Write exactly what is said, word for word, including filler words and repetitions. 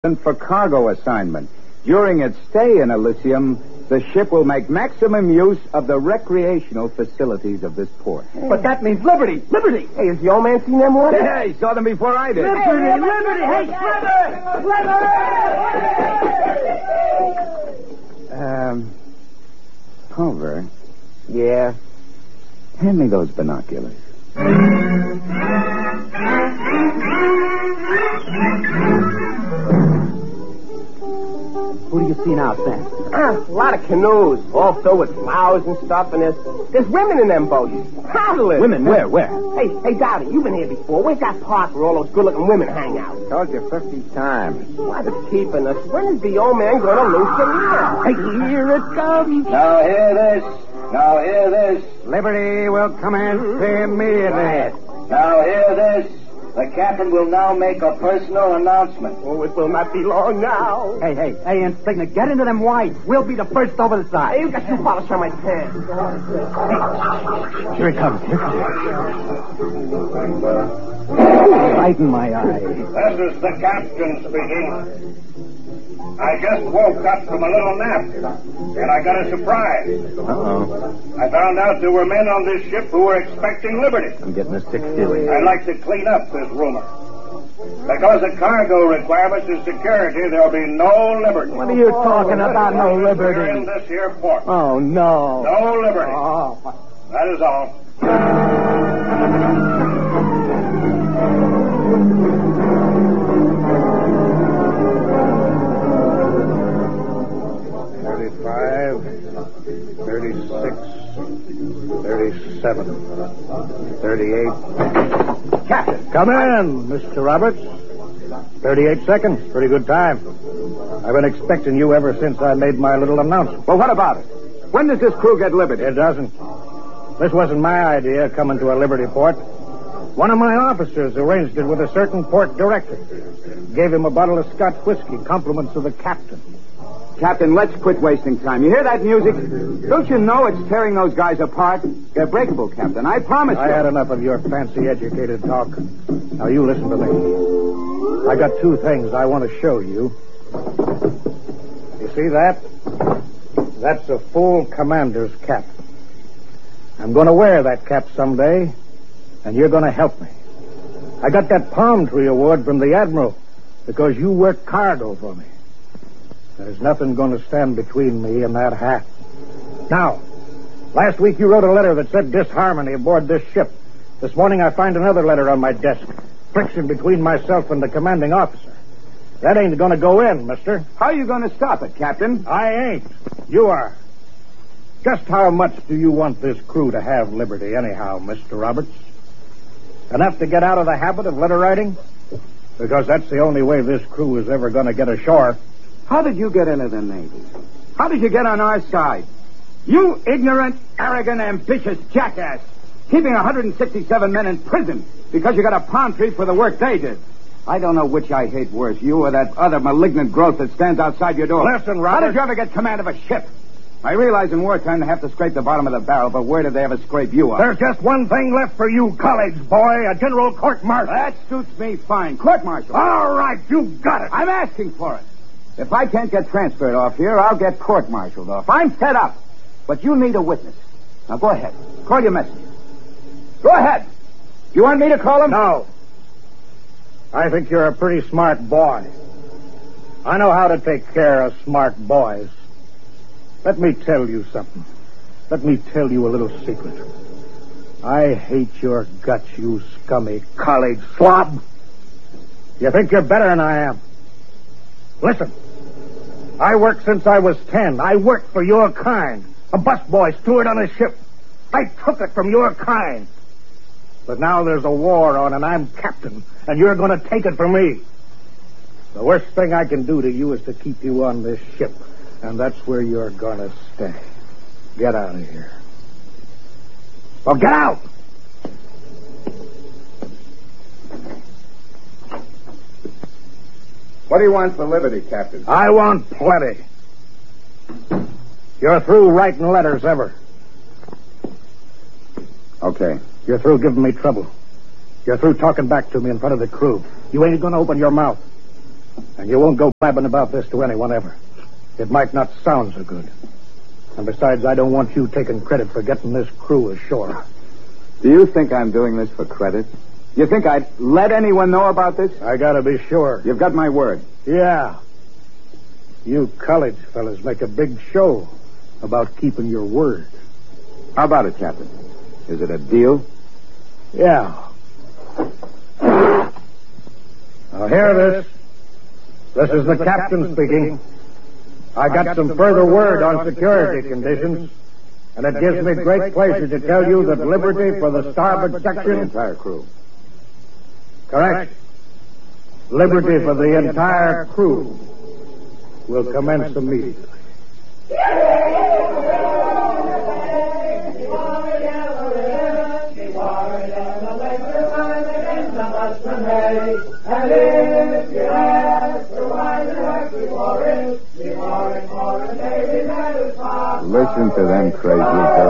for cargo assignment. During its stay in Elysium, the ship will make maximum use of the recreational facilities of this port. But that means liberty. Liberty. Hey, has the old man seen them waters? Yeah, he saw them before I did. Liberty, hey, liberty. Hey, Sliver! Um, Culver. Yeah? Hand me those binoculars. Who do you see now, Sam? Ah, a lot of canoes, all filled with flowers and stuff, and there's, there's women in them boats. Paddling. Women? Where? Where? Hey, hey, Dowdy, you've been here before. Where's that park where all those good-looking women hang out? Told you fifty times. What is keeping us? When is the old man going to lose the leader? Hey, here it comes. Now hear this. Now hear this. Liberty will commence immediately. Now hear this. The captain will now make a personal announcement. Oh, it will not be long now. Hey, hey, hey, Insignia, get into them whites. We'll be the first over the side. Hey, you got shoe polish on my pants. Here it comes. Here it comes. Light in my eye. This is the captain speaking. I just woke up from a little nap, and I got a surprise. Uh-oh. I found out there were men on this ship who were expecting liberty. I'm getting a sick feeling. I'd like to clean up this rumor. Because of cargo requirements and security, there'll be no liberty. What are you talking about, no We're in liberty? this here port. Oh, no. No liberty. Oh. That is all. Thirty-five, thirty-six, thirty-seven, thirty-eight. Captain. Come in, Mister Roberts. Thirty-eight seconds. Pretty good time. I've been expecting you ever since I made my little announcement. Well, what about it? When does this crew get liberty? It doesn't. This wasn't my idea, coming to a Liberty port. One of my officers arranged it with a certain port director. Gave him a bottle of Scotch whiskey, compliments of the captain. Captain, let's quit wasting time. You hear that music? Don't you know it's tearing those guys apart? They're breakable, Captain. I promise I you. had enough of your fancy educated talk. Now you listen to me. I got two things I want to show you. You see that? That's a full commander's cap. I'm going to wear that cap someday, and you're going to help me. I got that palm tree award from the Admiral because you worked cargo for me. There's nothing going to stand between me and that hat. Now, last week you wrote a letter that said disharmony aboard this ship. This morning I find another letter on my desk. Friction between myself and the commanding officer. That ain't going to go in, mister. How are you going to stop it, Captain? I ain't. You are. Just how much do you want this crew to have liberty anyhow, Mister Roberts? Enough to get out of the habit of letter writing? Because that's the only way this crew is ever going to get ashore. How did you get into the Navy? How did you get on our side? You ignorant, arrogant, ambitious jackass. Keeping one hundred sixty-seven men in prison because you got a palm tree for the work they did. I don't know which I hate worse, you or that other malignant growth that stands outside your door. Listen, Robert. How did you ever get command of a ship? I realize in wartime they have to scrape the bottom of the barrel, but where did they ever scrape you up? There's just one thing left for you, college boy, a general court-martial. That suits me fine. Court-martial. All right, you got it. I'm asking for it. If I can't get transferred off here, I'll get court-martialed off. I'm fed up. But you need a witness. Now go ahead. Call your messenger. Go ahead. You want me to call him? No. I think you're a pretty smart boy. I know how to take care of smart boys. Let me tell you something. Let me tell you a little secret. I hate your guts, you scummy college slob. You think you're better than I am. Listen. I worked since I was ten. I worked for your kind. A busboy steward on a ship. I took it from your kind. But now there's a war on and I'm captain, and you're going to take it from me. The worst thing I can do to you is to keep you on this ship, and that's where you're going to stay. Get out of here. Well, get out! What do you want for liberty, Captain? I want plenty. You're through writing letters ever. Okay. You're through giving me trouble. You're through talking back to me in front of the crew. You ain't going to open your mouth. And And you won't go blabbing about this to anyone ever. It might not sound so good. And besides, I don't want you taking credit for getting this crew ashore. Do you think I'm doing this for credit? You think I'd let anyone know about this? I gotta be sure. You've got my word. Yeah. You college fellas make a big show about keeping your word. How about it, Captain? Is it a deal? Yeah. Now, hear this. This is the captain speaking. I got some further word on security conditions, and it gives me great pleasure to tell you that liberty for the starboard section... The entire crew. Correct. Liberty for the entire crew will commence immediately. Listen to them crazy